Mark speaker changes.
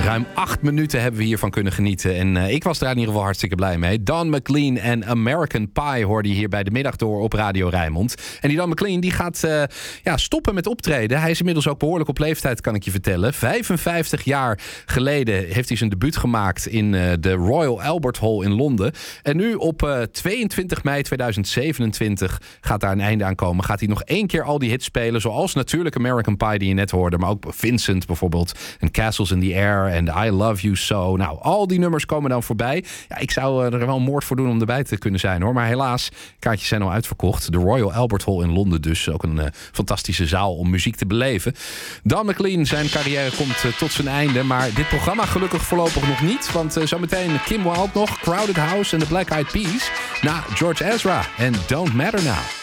Speaker 1: Ruim 8 minuten hebben we hiervan kunnen genieten. En ik was er in ieder geval hartstikke blij mee. Don McLean en American Pie hoorde je hier bij de middag door op Radio Rijnmond. En die Don McLean die gaat stoppen met optreden. Hij is inmiddels ook behoorlijk op leeftijd, kan ik je vertellen. 55 jaar geleden heeft hij zijn debuut gemaakt in de Royal Albert Hall in Londen. En nu op 22 mei 2027 gaat daar een einde aan komen. Gaat hij nog 1 keer al die hits spelen. Zoals natuurlijk American Pie die je net hoorde. Maar ook Vincent bijvoorbeeld. En Castles in the Air. En I Love You So. Nou, al die nummers komen dan voorbij. Ja, ik zou er wel een moord voor doen om erbij te kunnen zijn, hoor. Maar helaas, kaartjes zijn al uitverkocht. De Royal Albert Hall in Londen dus. Ook een fantastische zaal om muziek te beleven. Don McLean, zijn carrière komt tot zijn einde. Maar dit programma gelukkig voorlopig nog niet. Want zometeen Kim Wilde nog. Crowded House en de Black Eyed Peas. Na George Ezra en Don't Matter Now.